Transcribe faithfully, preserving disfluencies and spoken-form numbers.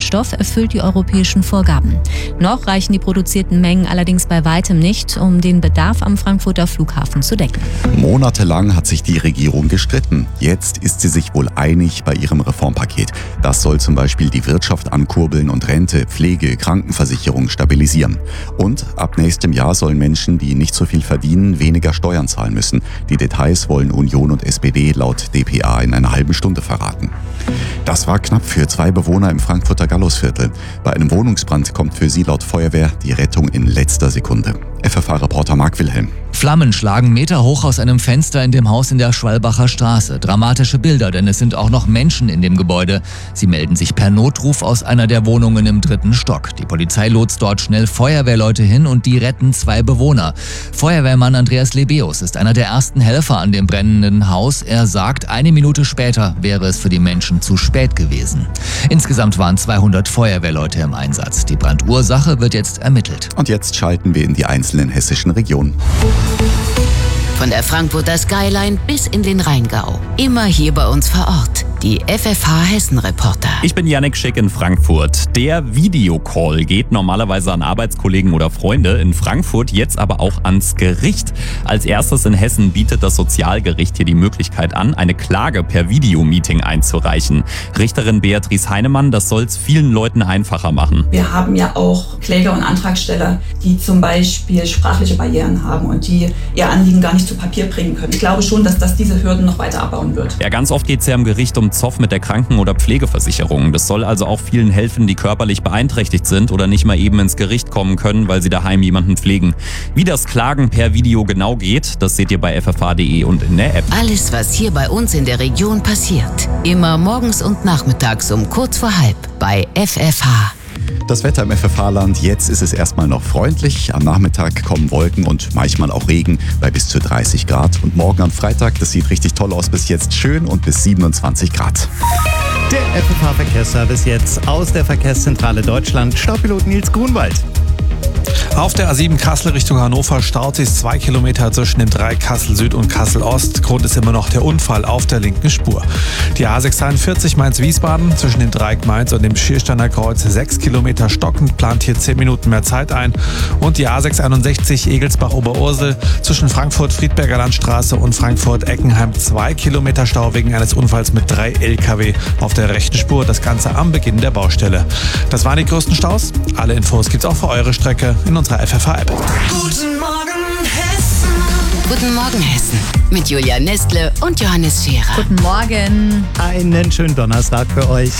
Kraftstoff erfüllt die europäischen Vorgaben. Noch reichen die produzierten Mengen allerdings bei weitem nicht, um den Bedarf am Frankfurter Flughafen zu decken. Monatelang hat sich die Regierung gestritten. Jetzt ist sie sich wohl einig bei ihrem Reformpaket. Das soll zum Beispiel die Wirtschaft ankurbeln und Rente, Pflege, Krankenversicherung stabilisieren. Und ab nächstem Jahr sollen Menschen, die nicht so viel verdienen, weniger Steuern zahlen müssen. Die Details wollen Union und S P D laut d p a in einer halben Stunde verraten. Das war knapp für zwei Bewohner im Frankfurter Gallusviertel. Bei einem Wohnungsbrand kommt für sie laut Feuerwehr die Rettung in letzter Sekunde. F F A-Reporter Marc Wilhelm. Flammen schlagen meterhoch aus einem Fenster in dem Haus in der Schwalbacher Straße. Dramatische Bilder, denn es sind auch noch Menschen in dem Gebäude. Sie melden sich per Notruf aus einer der Wohnungen im dritten Stock. Die Polizei lotst dort schnell Feuerwehrleute hin und die retten zwei Bewohner. Feuerwehrmann Andreas Lebeus ist einer der ersten Helfer an dem brennenden Haus. Er sagt, eine Minute später wäre es für die Menschen zu spät gewesen. Insgesamt waren zweihundert Feuerwehrleute im Einsatz. Die Brandursache wird jetzt ermittelt. Und jetzt schalten wir in die einzelnen hessischen Regionen. Von der Frankfurter Skyline bis in den Rheingau. Immer hier bei uns vor Ort. Die F F H-Hessen-Reporter. Ich bin Yannick Schick in Frankfurt. Der Videocall geht normalerweise an Arbeitskollegen oder Freunde. In Frankfurt jetzt aber auch ans Gericht. Als erstes in Hessen bietet das Sozialgericht hier die Möglichkeit an, eine Klage per Videomeeting einzureichen. Richterin Beatrice Heinemann, das soll es vielen Leuten einfacher machen. Wir haben ja auch Kläger und Antragsteller, die zum Beispiel sprachliche Barrieren haben und die ihr Anliegen gar nicht zu Papier bringen können. Ich glaube schon, dass das diese Hürden noch weiter abbauen wird. Ja, ganz oft geht es ja im Gericht um Zoff mit der Kranken- oder Pflegeversicherung. Das soll also auch vielen helfen, die körperlich beeinträchtigt sind oder nicht mal eben ins Gericht kommen können, weil sie daheim jemanden pflegen. Wie das Klagen per Video genau geht, das seht ihr bei f f h punkt d e und in der App. Alles, was hier bei uns in der Region passiert. Immer morgens und nachmittags um kurz vor halb bei F F H. Das Wetter im F F H-Land, jetzt ist es erstmal noch freundlich. Am Nachmittag kommen Wolken und manchmal auch Regen bei bis zu dreißig Grad. Und morgen am Freitag, das sieht richtig toll aus, bis jetzt schön und bis siebenundzwanzig Grad. Der F F H-Verkehrsservice jetzt aus der Verkehrszentrale Deutschland. Staupilot Nils Grunwald. Auf der A sieben Kassel Richtung Hannover staut sich zwei Kilometer zwischen dem Dreieck Kassel Süd und Kassel Ost. Grund ist immer noch der Unfall auf der linken Spur. Die A sechshunderteinundvierzig Mainz-Wiesbaden zwischen dem Dreieck Mainz und dem Schiersteiner Kreuz sechs Kilometer stockend, plant hier zehn Minuten mehr Zeit ein. Und die A sechshunderteinundsechzig Egelsbach-Oberursel zwischen Frankfurt-Friedberger Landstraße und Frankfurt-Eckenheim zwei Kilometer Stau wegen eines Unfalls mit drei L K W auf der rechten Spur. Das Ganze am Beginn der Baustelle. Das waren die größten Staus. Alle Infos gibt's auch für eure Strecke in unserer F F H-App. Guten Morgen Hessen. Guten Morgen Hessen. Mit Julia Nestle und Johannes Scherer. Guten Morgen. Einen schönen Donnerstag für euch.